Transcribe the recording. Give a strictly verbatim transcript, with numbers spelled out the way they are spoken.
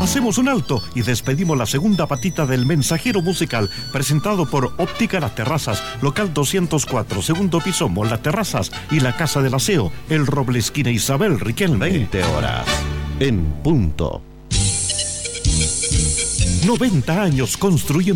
Hacemos un alto y despedimos la segunda patita del mensajero musical, presentado por Óptica Las Terrazas, local doscientos cuatro, segundo piso, Mall Las Terrazas, y la Casa del Aseo, El Roble, esquina Isabel Riquelme. veinte horas, en punto. noventa años construyendo